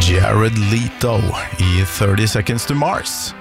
Jared Leto i 30 Seconds to Mars.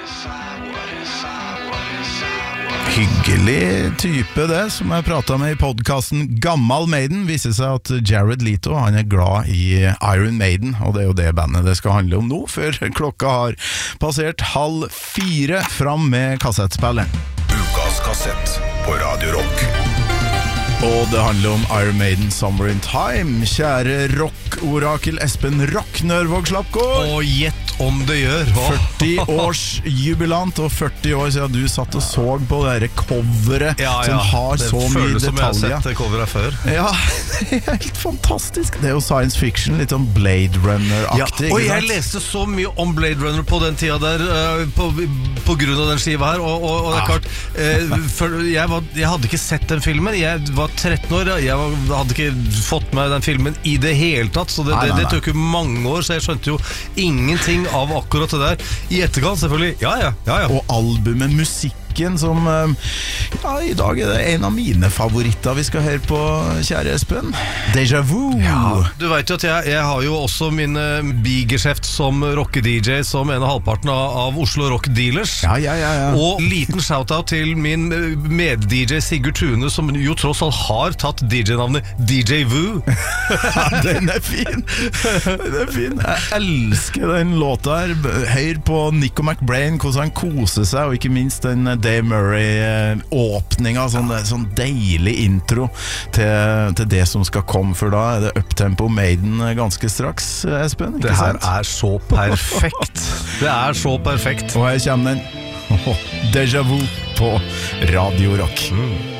Hyggelig type det, som jeg pratet med i podcasten Gammal Maiden. Viser seg at Jared Leto, han glad i Iron Maiden, og det jo det bandet det skal handle om nå, før klokka har passert 3:30. Fram med kassettspilleren. Ukas kassett på Radio Rock. Og det handler om Iron Maiden Summer in Time. Kjære rock-orakel Espen Rock Nørvåg Slappgård. Og gjett om det gjør. 40 års jubilant, og 40 år siden du satt og så på det her coveret som har det så mye føles som jeg har detaljer. sett coveret før. Ja, det helt fantastisk. Det jo science fiction, litt om Blade Runner-aktig. Og jeg leste så mye om Blade Runner på den tida der, på grunn av den skiva her, og det klart, jeg hadde ikke sett den filmen. Jeg var 13 år, jeg hadde ikke fått med den filmen i det hele tatt, så det tok jo mange år, så jeg skjønte jo ingenting av akkurat det der. I etterkant selvfølgelig, ja. Og albumet, musikken som i dag det en av mine favoritter vi skal høre på, kjære Espen. Déjà Vu. Ja, du vet jo at jeg har jo også min bigeskjeft som rock-DJ, som en av halvparten av Oslo Rock Dealers. Ja. Og liten shoutout til min med-DJ Sigurd Tune, som jo tross alt har tatt DJ-navnet DJ Vu. Den fin. Den fin. Jeg elsker den låta her. Hør på Nico McBrain, hvordan han koser seg, og ikke minst den Dave Murray-åpninga, sånn deilig intro til det som skal komme, for da det Uptempo Maiden ganske straks, Espen, ikke sant? Det her så perfekt. Det så perfekt. Og her kommer den Déjà Vu på Radio Rock.